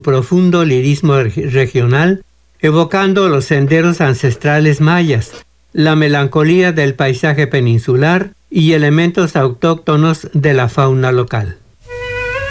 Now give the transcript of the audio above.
profundo lirismo regional, evocando los senderos ancestrales mayas, la melancolía del paisaje peninsular y elementos autóctonos de la fauna local.